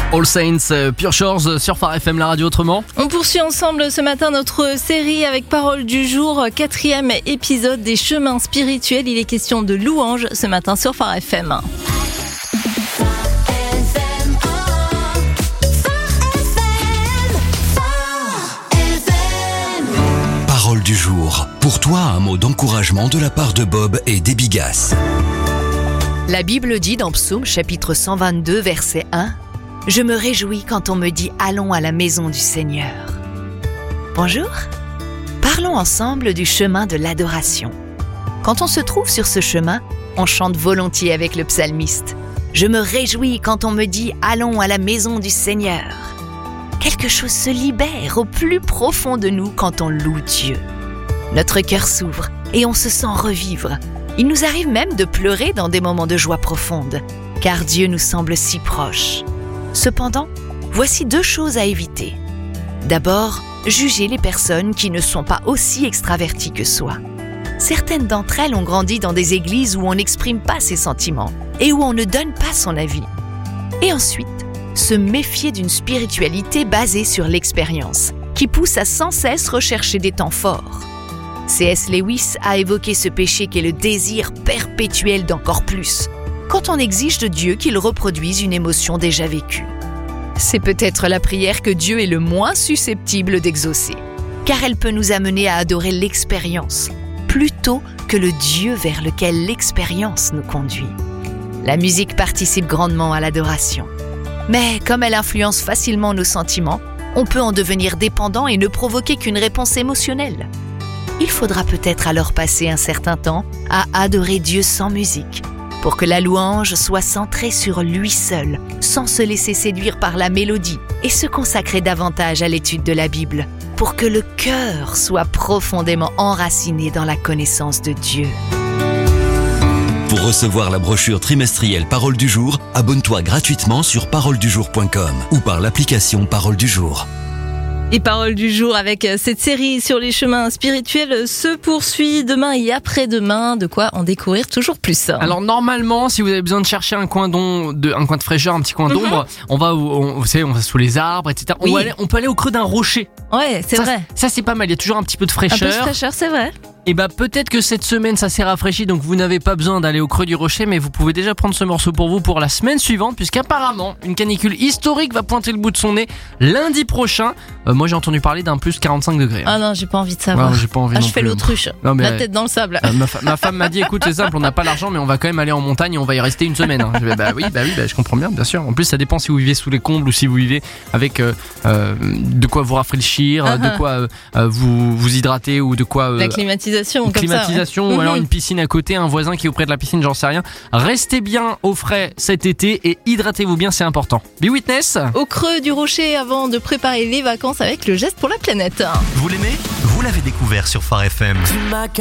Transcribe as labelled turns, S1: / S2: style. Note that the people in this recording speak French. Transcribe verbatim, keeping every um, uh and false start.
S1: All Saints, euh, Pure Shores sur Phare F M, la radio autrement.
S2: On poursuit ensemble ce matin notre série avec Parole du jour, quatrième épisode des chemins spirituels. Il est question de louange ce matin sur Phare F M.
S3: Parole du jour. Pour toi, un mot d'encouragement de la part de Bob et d'Ebigas.
S4: La Bible dit dans Psaume chapitre cent vingt-deux, verset un « Je me réjouis quand on me dit « Allons à la maison du Seigneur ». Bonjour, parlons ensemble du chemin de l'adoration. Quand on se trouve sur ce chemin, on chante volontiers avec le psalmiste « Je me réjouis quand on me dit « Allons à la maison du Seigneur ». Quelque chose se libère au plus profond de nous quand on loue Dieu. Notre cœur s'ouvre et on se sent revivre. Il nous arrive même de pleurer dans des moments de joie profonde, car Dieu nous semble si proche. Cependant, voici deux choses à éviter. D'abord, juger les personnes qui ne sont pas aussi extraverties que soi. Certaines d'entre elles ont grandi dans des églises où on n'exprime pas ses sentiments et où on ne donne pas son avis. Et ensuite, se méfier d'une spiritualité basée sur l'expérience, qui pousse à sans cesse rechercher des temps forts. C S Lewis a évoqué ce péché qu'est le désir perpétuel d'encore plus, quand on exige de Dieu qu'il reproduise une émotion déjà vécue. C'est peut-être la prière que Dieu est le moins susceptible d'exaucer, car elle peut nous amener à adorer l'expérience, plutôt que le Dieu vers lequel l'expérience nous conduit. La musique participe grandement à l'adoration, mais comme elle influence facilement nos sentiments, on peut en devenir dépendant et ne provoquer qu'une réponse émotionnelle. Il faudra peut-être alors passer un certain temps à adorer Dieu sans musique, pour que la louange soit centrée sur lui seul, sans se laisser séduire par la mélodie, et se consacrer davantage à l'étude de la Bible, pour que le cœur soit profondément enraciné dans la connaissance de Dieu.
S3: Pour recevoir la brochure trimestrielle Parole du jour, abonne-toi gratuitement sur parole du jour point com ou par l'application Parole du jour.
S2: Et Parole du jour avec cette série sur les chemins spirituels se poursuit demain et après-demain. De quoi en découvrir toujours plus.
S1: Alors normalement, si vous avez besoin de chercher un coin d'om- de, un coin de fraîcheur, un petit coin d'ombre, mm-hmm. on va, on, vous savez, on va sous les arbres, et cetera.
S2: Oui.
S1: On, va aller, on peut aller au creux d'un rocher.
S2: Ouais, c'est
S1: ça,
S2: vrai.
S1: Ça c'est pas mal. Il y a toujours un petit peu de
S2: Un
S1: fraîcheur.
S2: peu de fraîcheur, c'est vrai.
S1: Et bah peut-être que cette semaine ça s'est rafraîchi, donc vous n'avez pas besoin d'aller au creux du rocher, mais vous pouvez déjà prendre ce morceau pour vous pour la semaine suivante, puisqu'apparemment une canicule historique va pointer le bout de son nez lundi prochain. Euh, moi j'ai entendu parler d'un plus quarante-cinq degrés.
S2: Ah non, j'ai pas envie de savoir.
S1: Ouais, j'ai pas envie
S2: ah,
S1: non
S2: je fais
S1: plus.
S2: l'autruche.
S1: Non, mais,
S2: la
S1: euh,
S2: tête dans le sable.
S1: Euh, ma, fa- ma femme m'a dit écoute c'est simple, on n'a pas l'argent mais on va quand même aller en montagne et on va y rester une semaine. Hein. Je vais, bah oui, bah oui, bah, je comprends bien, bien sûr. En plus ça dépend si vous vivez sous les combles ou si vous vivez avec euh, euh, de quoi vous rafraîchir, uh-huh. de quoi euh, euh, vous vous hydrater ou de quoi. Euh,
S2: la climatisation. Comme
S1: climatisation
S2: ça, ouais.
S1: ou alors
S2: mm-hmm.
S1: une piscine à côté, un voisin qui est auprès de la piscine, j'en sais rien. Restez bien au frais cet été et hydratez-vous bien, c'est important. Be Witness.
S2: Au creux du rocher avant de préparer les vacances avec le geste pour la planète.
S5: Vous l'aimez ? Vous l'avez découvert sur Phare F M.